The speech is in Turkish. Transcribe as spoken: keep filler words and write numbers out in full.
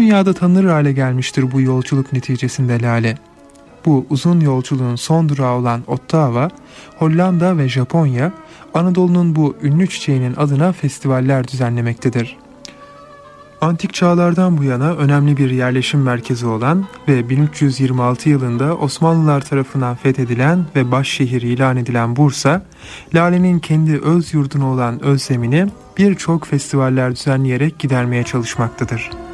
dünyada tanınır hale gelmiştir bu yolculuk neticesinde Lale. Bu uzun yolculuğun son durağı olan Ottawa, Hollanda ve Japonya, Anadolu'nun bu ünlü çiçeğinin adına festivaller düzenlemektedir. Antik çağlardan bu yana önemli bir yerleşim merkezi olan ve bin üç yüz yirmi altı yılında Osmanlılar tarafından fethedilen ve başşehir ilan edilen Bursa, Lale'nin kendi öz yurduna olan özlemini birçok festivaller düzenleyerek gidermeye çalışmaktadır.